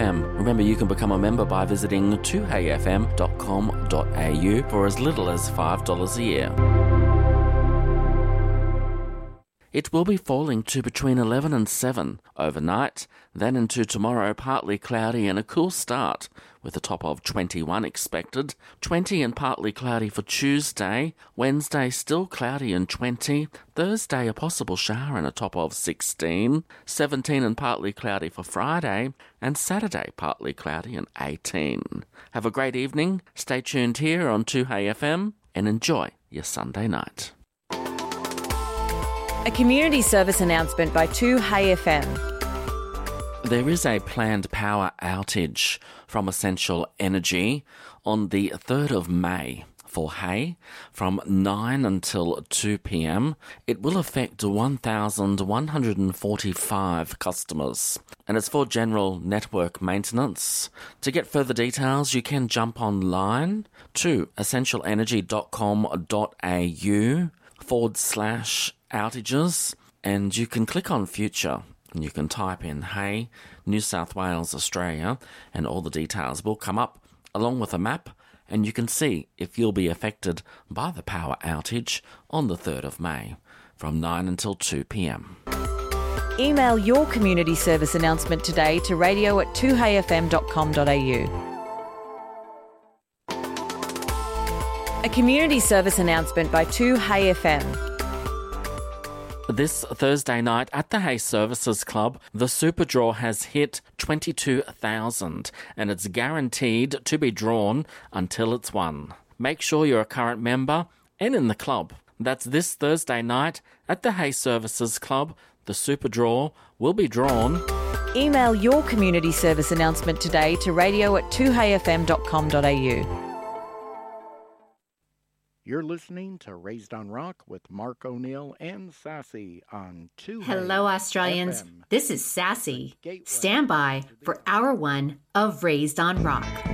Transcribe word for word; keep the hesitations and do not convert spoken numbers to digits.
M. Remember, you can become a member by visiting two hey f m dot com dot a u for as little as five dollars a year. It will be falling to between eleven and seven overnight, then into tomorrow partly cloudy and a cool start with a top of twenty-one expected, twenty and partly cloudy for Tuesday, Wednesday still cloudy and twenty, Thursday a possible shower and a top of sixteen, seventeen and partly cloudy for Friday, and Saturday partly cloudy and eighteen. Have a great evening, stay tuned here on two hey F M and enjoy your Sunday night. A community service announcement by two hey F M. There is a planned power outage from Essential Energy on the third of May for Hay from nine until two p m. It will affect one thousand one hundred forty-five customers, and it's for general network maintenance. To get further details, you can jump online to essential energy dot com dot a u forward slash outages, and you can click on Future and you can type in Hay, New South Wales, Australia, and all the details will come up along with a map, and you can see if you'll be affected by the power outage on the third of May from nine until two p m. Email your community service announcement today to radio at two hey f m dot com dot a u. A community service announcement by two hey F M. This Thursday night at the Hay Services Club, the Super Draw has hit twenty-two thousand and it's guaranteed to be drawn until it's won. Make sure you're a current member and in the club. That's this Thursday night at the Hay Services Club. The Super Draw will be drawn. Email your community service announcement today to radio at two hey f m dot com dot a u. You're listening to Raised on Rock with Mark O'Neill and Sassy on two. Hello, Australians. F M. This is Sassy. Stand by for hour one of Raised on Rock.